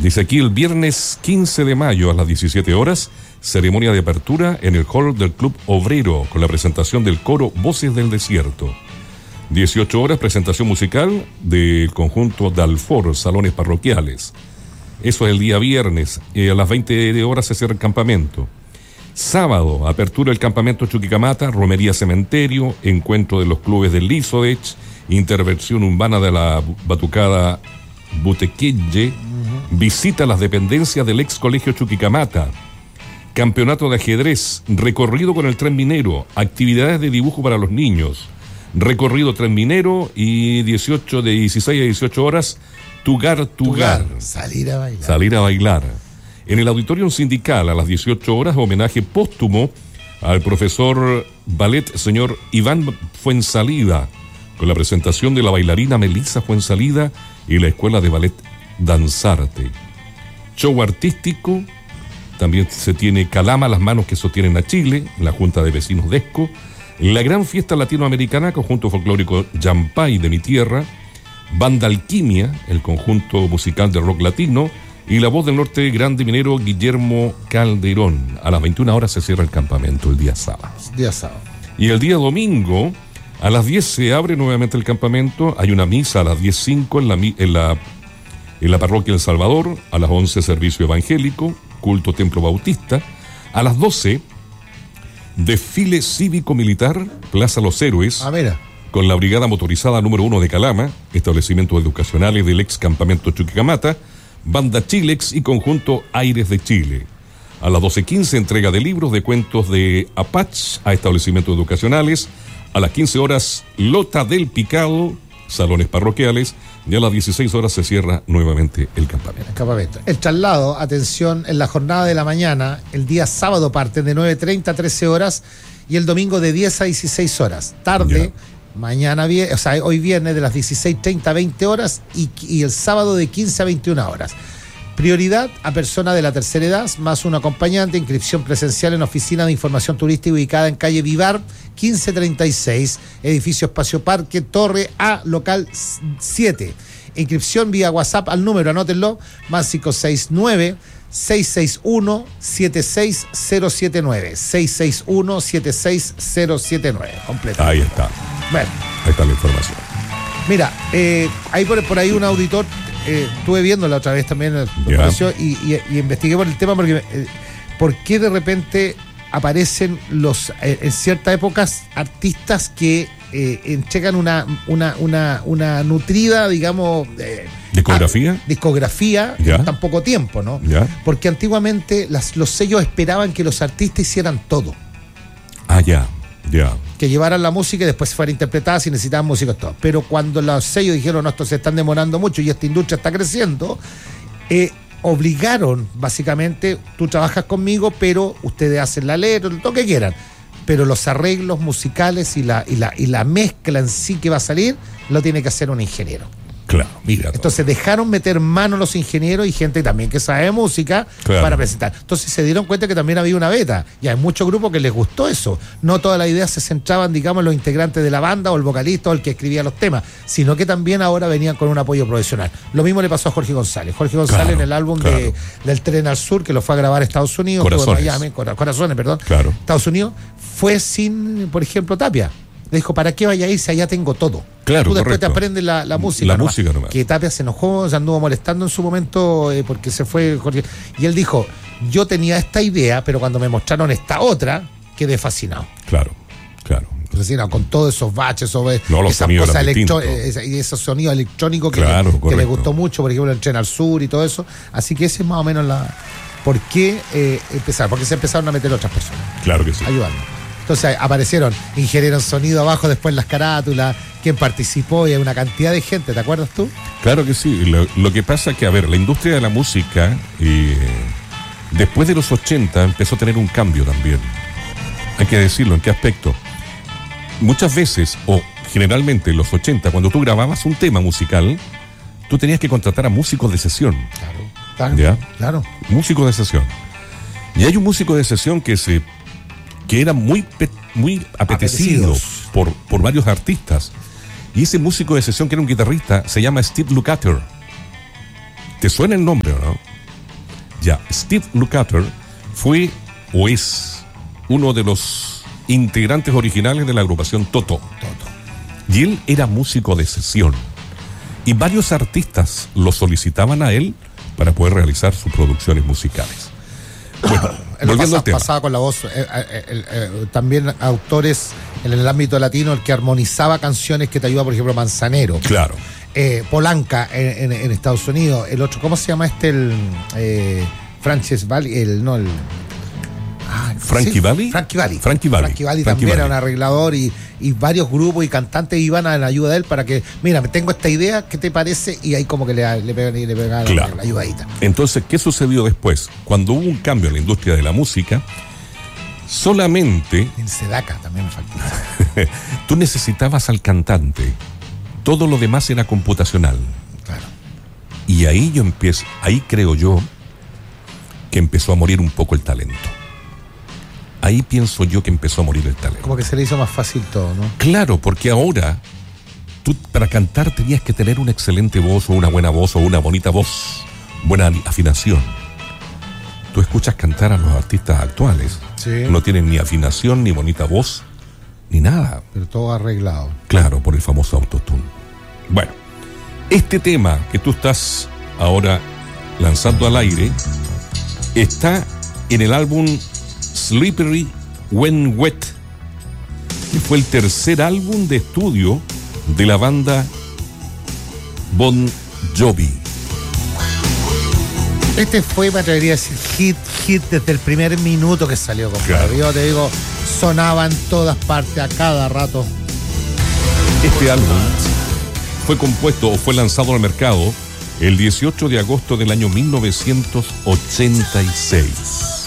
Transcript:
Dice aquí, el viernes 15 de mayo a las 17 horas, ceremonia de apertura en el hall del Club Obrero con la presentación del coro Voces del Desierto. 18 horas, presentación musical del conjunto Dalfor, salones parroquiales. Eso es el día viernes. A las 20 horas se cierra el campamento. Sábado, apertura del campamento Chuquicamata, romería cementerio, encuentro de los clubes del Lisodech, intervención urbana de la batucada Butequille, visita a las dependencias del ex colegio Chuquicamata, campeonato de ajedrez, recorrido con el tren minero, actividades de dibujo para los niños, recorrido tren minero y de 16 a 18 horas, Tugar. Salir a bailar. Salir a bailar. En el auditorium sindical a las 18 horas, homenaje póstumo al profesor ballet señor Iván Fuensalida, con la presentación de la bailarina Melissa Fuensalida y la escuela de ballet Danzarte. Show artístico, también se tiene Calama, las manos que sostienen a Chile, en la Junta de Vecinos de ESCO, la gran fiesta latinoamericana, conjunto folclórico Yampay de mi tierra, Banda Alquimia, el conjunto musical de rock latino, y la voz del norte grande minero Guillermo Calderón. A las 21 horas se cierra el campamento el día sábado. Y el día domingo, a las 10 se abre nuevamente el campamento, hay una misa a las 10:05 en la parroquia El Salvador, a las 11 servicio evangélico, culto templo bautista, a las 12 desfile cívico-militar, Plaza Los Héroes, con la brigada motorizada número 1 de Calama, establecimientos educacionales del ex campamento Chuquicamata, Banda Chilex y conjunto Aires de Chile. A las 12:15 entrega de libros de cuentos de Apache a establecimientos educacionales. A las 15 horas Lota del Picado, salones parroquiales. Y a las 16 horas se cierra nuevamente el campamento. El traslado, atención, en la jornada de la mañana, el día sábado parten de 9:30 a 13 horas y el domingo de 10 a 16 horas. Tarde, mañana, hoy viernes de las 16:30 a 20 horas y el sábado de 15 a 21 horas. Prioridad a personas de la tercera edad, más un acompañante, inscripción presencial en oficina de información turística ubicada en calle Vivar, 1536, edificio Espacio Parque, Torre A, local 7. Inscripción vía WhatsApp al número, anótenlo, más 569 661-76079. 661-76079. Completo. Ahí está. Bueno. Ahí está la información. Mira, hay por ahí un auditor, estuve viendo la otra vez también, y investigué por el tema porque ¿por qué de repente aparecen en ciertas épocas artistas que entregan una nutrida, digamos, discografía en tan poco tiempo, ¿no? Porque antiguamente los sellos esperaban que los artistas hicieran todo. Que llevaran la música y después fuera interpretada si necesitaban músicos todos. Pero cuando los sellos dijeron, no, esto se están demorando mucho y esta industria está creciendo, obligaron, básicamente, tú trabajas conmigo, pero ustedes hacen la letra, lo que quieran. Pero los arreglos musicales y la mezcla en sí que va a salir, lo tiene que hacer un ingeniero. Claro, mira. Entonces dejaron meter mano los ingenieros y gente también que sabe música para presentar. Entonces se dieron cuenta que también había una beta y hay muchos grupos que les gustó eso. No todas las ideas se centraban, digamos, en los integrantes de la banda o el vocalista o el que escribía los temas, sino que también ahora venían con un apoyo profesional. Lo mismo le pasó a Jorge González. En el álbum del Tren al Sur, que lo fue a grabar a Estados Unidos, Corazones, Estados Unidos, fue sin, por ejemplo, Tapia. Le dijo, ¿para qué vaya a ir si allá tengo todo? Claro, tú después te aprendes la música. La música nomás. Que Tapia se enojó, se anduvo molestando en su momento porque se fue Jorge. Y él dijo, yo tenía esta idea, pero cuando me mostraron esta otra, quedé fascinado. Claro. Fascinado con todos esos baches, esas cosas y esos sonidos electrónicos que le gustó mucho, por ejemplo, el Tren al Sur y todo eso. Así que ese es más o menos ¿por qué empezar? Porque se empezaron a meter otras personas. Claro que sí. Ayudando. Entonces aparecieron ingenieros en sonido abajo, después las carátulas, quien participó, y hay una cantidad de gente, ¿te acuerdas tú? Claro que sí. Lo que pasa es que, la industria de la música, después de los 80, empezó a tener un cambio también. Hay que decirlo, ¿en qué aspecto? Muchas veces, o generalmente en los 80, cuando tú grababas un tema musical, tú tenías que contratar a músicos de sesión. Claro. Músicos de sesión. Y hay un músico de sesión que era muy apetecido por varios artistas. Y ese músico de sesión, que era un guitarrista, se llama Steve Lukather. ¿Te suena el nombre o no? Ya, Steve Lukather fue o es uno de los integrantes originales de la agrupación Toto. Y él era músico de sesión. Y varios artistas lo solicitaban a él para poder realizar sus producciones musicales. Bueno, volviendo al tema. Pasaba con la voz, también autores en el ámbito latino, el que armonizaba canciones que te ayuda, por ejemplo, Manzanero. Claro. Polanca en Estados Unidos. El otro, ¿cómo se llama Francis Valli, Frankie Valli. Frankie Valli también era un arreglador y varios grupos y cantantes iban a la ayuda de él para que, mira, tengo esta idea, ¿qué te parece? Y ahí como que le pegan claro. la ayudadita. Entonces, ¿qué sucedió después? Cuando hubo un cambio en la industria de la música, solamente... En Sedaka también me faltó. Tú necesitabas al cantante. Todo lo demás era computacional. Claro. Y ahí creo yo que empezó a morir un poco el talento. Ahí pienso yo que empezó a morir el talento. Como que se le hizo más fácil todo, ¿no? Claro, porque ahora tú para cantar tenías que tener una excelente voz o una buena voz o una bonita voz, buena afinación. Tú escuchas cantar a los artistas actuales, sí. No tienen ni afinación, ni bonita voz, ni nada. Pero todo arreglado. Claro, por el famoso autotune. Bueno, este tema que tú estás ahora lanzando al aire está en el álbum Slippery When Wet, que fue el tercer álbum de estudio de la banda Bon Jovi. Este fue, me atrevería a decir, hit desde el primer minuto que salió, compadre. Claro. Yo te digo, sonaba en todas partes, a cada rato. Este álbum fue compuesto o fue lanzado al mercado el 18 de agosto del año 1986.